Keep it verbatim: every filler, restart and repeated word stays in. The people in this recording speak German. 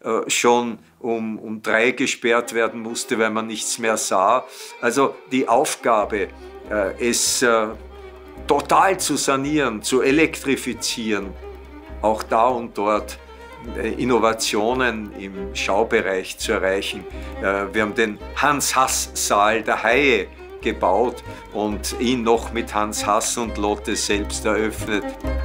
äh, schon um, um drei gesperrt werden musste, weil man nichts mehr sah. Also die Aufgabe, äh, es äh, total zu sanieren, zu elektrifizieren, auch da und dort Innovationen im Schaubereich zu erreichen. Wir haben den Hans-Hass-Saal der Haie gebaut und ihn noch mit Hans Hass und Lotte selbst eröffnet.